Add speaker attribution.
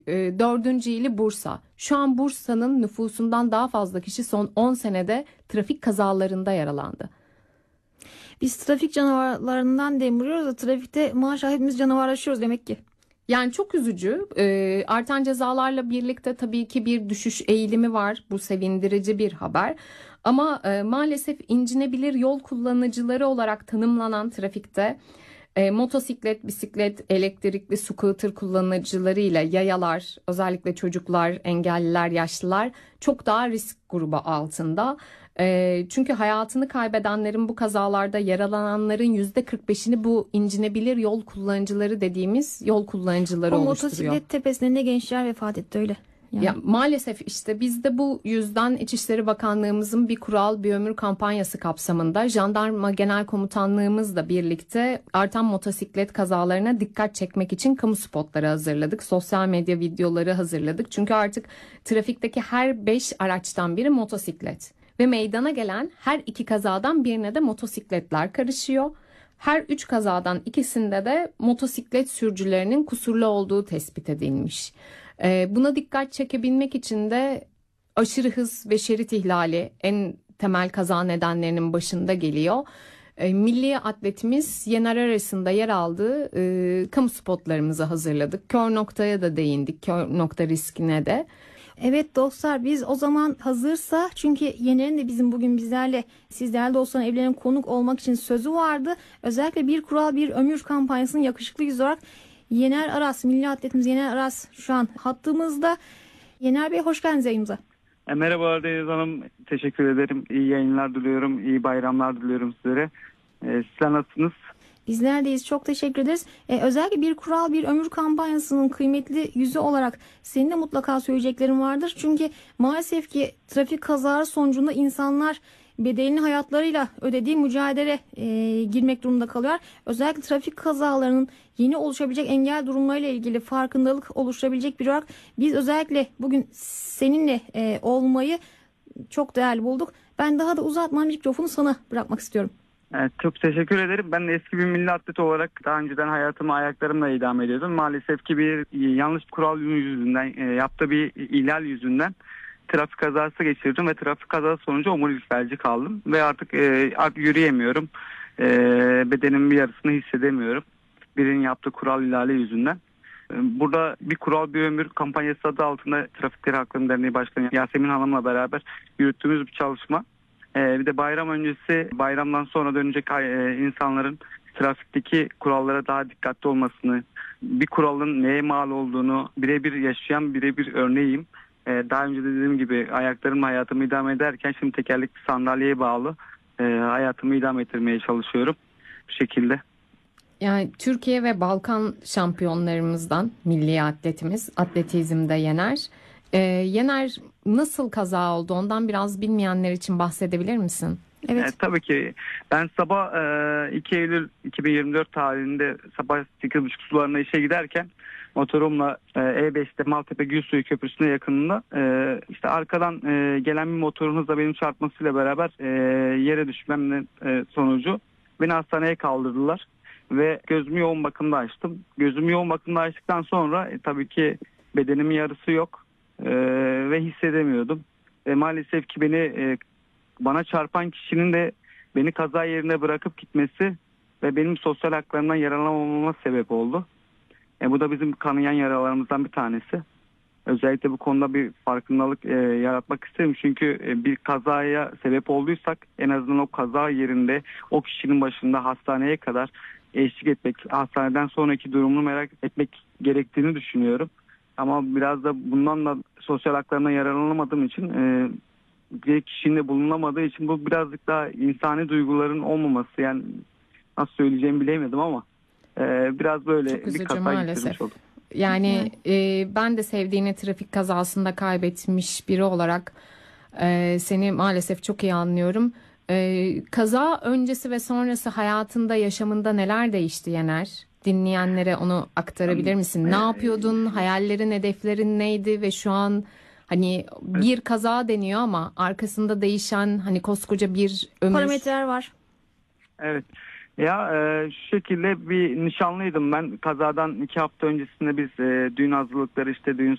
Speaker 1: Dördüncü ili Bursa. Şu an Bursa'nın nüfusundan daha fazla kişi son 10 senede trafik kazalarında yaralandı.
Speaker 2: Biz trafik canavarlarından dem vuruyoruz da trafikte maşallah hepimiz canavarlaşıyoruz demek ki.
Speaker 1: Yani çok üzücü. Artan cezalarla birlikte tabii ki bir düşüş eğilimi var. Bu sevindirici bir haber. Ama maalesef incinebilir yol kullanıcıları olarak tanımlanan trafikte motosiklet, bisiklet, elektrikli scooter kullanıcılarıyla yayalar, özellikle çocuklar, engelliler, yaşlılar çok daha risk grubu altında. Çünkü hayatını kaybedenlerin, bu kazalarda yaralananların %45'ini bu incinebilir yol kullanıcıları dediğimiz yol kullanıcıları
Speaker 2: O
Speaker 1: oluşturuyor.
Speaker 2: motosiklet tepesinde ne gençler vefat etti öyle. Yani.
Speaker 1: Ya, maalesef işte biz de bu yüzden İçişleri Bakanlığımızın Bir Kural Bir Ömür kampanyası kapsamında Jandarma Genel Komutanlığımızla birlikte artan motosiklet kazalarına dikkat çekmek için kamu spotları hazırladık. Sosyal medya videoları hazırladık. Çünkü artık trafikteki her 5 araçtan biri motosiklet. Ve meydana gelen her 2 kazadan birine de motosikletler karışıyor. Her 3 kazadan ikisinde de motosiklet sürücülerinin kusurlu olduğu tespit edilmiş. Buna dikkat çekebilmek için de aşırı hız ve şerit ihlali en temel kaza nedenlerinin başında geliyor. Milli atletimiz Yener arasında yer aldığı kamu spotlarımızı hazırladık. Kör noktaya da değindik, kör nokta riskine de.
Speaker 2: Evet dostlar, biz o zaman hazırsa, çünkü Yener'in de bizim bugün bizlerle, siz değerli dostların evlerine konuk olmak için sözü vardı. Özellikle Bir Kural Bir Ömür kampanyasının yakışıklı yüzü olarak Yener Aras, milli atletimiz Yener Aras şu an hattımızda. Yener Bey, hoş geldiniz yayınımıza.
Speaker 3: Merhaba Deniz Hanım, teşekkür ederim. İyi yayınlar diliyorum, iyi bayramlar diliyorum sizlere. Sizler nasılsınız?
Speaker 2: Bizlerdeyiz, çok teşekkür ederiz. Özellikle Bir Kural Bir Ömür kampanyasının kıymetli yüzü olarak senin de mutlaka söyleyeceklerin vardır. Çünkü maalesef ki trafik kazaları sonucunda insanlar bedelini hayatlarıyla ödediği mücadele girmek durumunda kalıyor. Özellikle trafik kazalarının yeni oluşabilecek engel durumlarıyla ilgili farkındalık oluşturabilecek bir olarak biz özellikle bugün seninle olmayı çok değerli bulduk. Ben daha da uzatmadan mikrofonu sana bırakmak istiyorum.
Speaker 3: Evet, çok teşekkür ederim. Ben de eski bir milli atlet olarak daha önceden hayatımı ayaklarımla idame ediyordum. Maalesef ki bir yanlış kural yüzünden, yaptığı bir ihlal yüzünden trafik kazası geçirdim ve trafik kazası sonucu omurilik felci kaldım. Ve artık yürüyemiyorum. Bedenimin bir yarısını hissedemiyorum. Birinin yaptığı kural ihlali yüzünden. Burada Bir Kural Bir Ömür kampanyası adı altında Trafikleri Hakları Derneği Başkanı Yasemin Hanım'la beraber yürüttüğümüz bir çalışma. Bir de bayram öncesi, bayramdan sonra dönecek insanların trafikteki kurallara daha dikkatli olmasını, bir kuralın neye mal olduğunu birebir yaşayan birebir örneğiyim. Daha önce de dediğim gibi ayaklarımla hayatımı idame ederken şimdi tekerlekli sandalyeye bağlı hayatımı idame ettirmeye çalışıyorum bu şekilde.
Speaker 1: Yani Türkiye ve Balkan şampiyonlarımızdan milli atletimiz, atletizmde Yener. Yener nasıl kaza oldu? Ondan biraz bilmeyenler için bahsedebilir misin?
Speaker 2: Evet.
Speaker 3: Tabii ki. Ben sabah 2 Eylül 2024 tarihinde sabah 8.30 sularına işe giderken motorumla E5'te Maltepe Gülsuyu Köprüsü'ne yakınında işte arkadan gelen bir motorun hızla benim çarpmasıyla beraber yere düşmem sonucu beni hastaneye kaldırdılar. Ve gözümü yoğun bakımda açtım. Gözümü yoğun bakımda açtıktan sonra tabii ki bedenimin yarısı yok ve hissedemiyordum. Maalesef ki bana çarpan kişinin de beni kaza yerine bırakıp gitmesi ve benim sosyal haklarımdan yararlanamama sebep oldu. Bu da bizim kanayan yaralarımızdan bir tanesi. Özellikle bu konuda bir farkındalık yaratmak isterim. Çünkü bir kazaya sebep olduysak en azından o kaza yerinde o kişinin başında hastaneye kadar eşlik etmek, hastaneden sonraki durumunu merak etmek gerektiğini düşünüyorum. Ama biraz da bundan da sosyal haklarına yararlanamadığım için bir kişinin de bulunamadığı için bu birazcık daha insani duyguların olmaması, yani nasıl söyleyeceğimi bilemedim ama biraz böyle
Speaker 1: Çok üzücü
Speaker 3: bir kaza
Speaker 1: maalesef.
Speaker 3: geçirmiş oldum.
Speaker 1: Yani ben de sevdiğini trafik kazasında kaybetmiş biri olarak seni maalesef çok iyi anlıyorum. Kaza öncesi ve sonrası hayatında, yaşamında neler değişti Yener? Dinleyenlere onu aktarabilir misin? Ne yapıyordun? Hayallerin, hedeflerin neydi ve şu an hani bir kaza deniyor ama arkasında değişen hani koskoca bir ömür.
Speaker 2: Parametreler var.
Speaker 3: Evet. Ya şu şekilde bir nişanlıydım ben. Kazadan 2 hafta öncesinde biz düğün hazırlıkları, işte düğün